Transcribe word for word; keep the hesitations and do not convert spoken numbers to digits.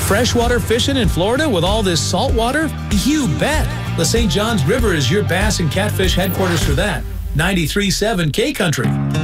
Freshwater fishing in Florida with all this salt water? You bet. The Saint Johns River is your bass and catfish headquarters for that. ninety-three point seven K Country.